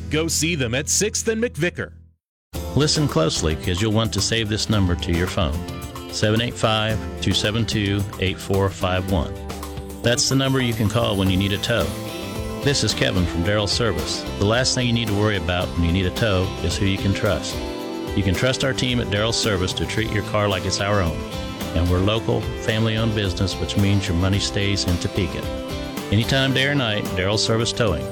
Go see them at 6th and McVicker. Listen closely because you'll want to save this number to your phone. 785-272-8451. That's the number you can call when you need a tow. This is Kevin from Darrell Service. The last thing you need to worry about when you need a tow is who you can trust. You can trust our team at Darrell Service to treat your car like it's our own. And we're local, family-owned business, which means your money stays in Topeka. Anytime, day or night, Darrell Service Towing,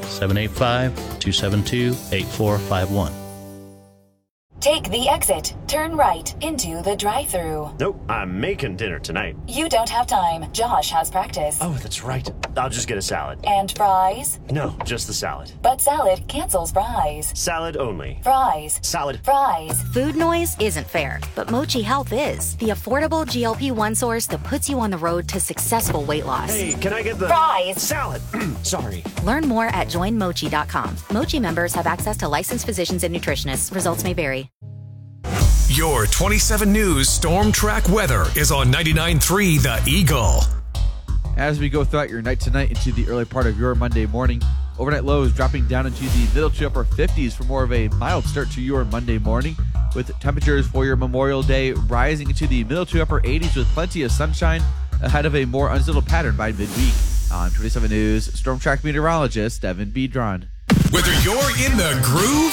785-272-8451. Take the exit. Turn right into the drive-thru. Nope, I'm making dinner tonight. You don't have time. Josh has practice. Oh, that's right. I'll just get a salad. And fries? No, just the salad. But salad cancels fries. Salad only. Fries. Salad. Fries. Food noise isn't fair, but Mochi Health is. The affordable GLP-1 source that puts you on the road to successful weight loss. Hey, can I get the... Fries. Salad. Sorry. Learn more at joinmochi.com. Mochi members have access to licensed physicians and nutritionists. Results may vary. Your 27 News Storm Track weather is on 99.3 The Eagle. As we go throughout your night tonight into the early part of your Monday morning, overnight lows dropping down into the middle to upper 50s for more of a mild start to your Monday morning, with temperatures for your Memorial Day rising into the middle to upper 80s with plenty of sunshine ahead of a more unsettled pattern by midweek. On 27 News, Storm Track meteorologist Evan Bedron. Whether you're in the groove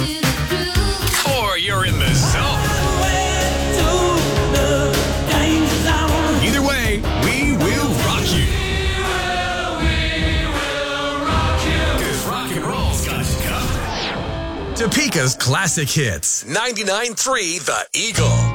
or you're in the zone, either way, we will rock you. Because rock and roll's got you covered. Topeka's classic hits, 99.3 The Eagle.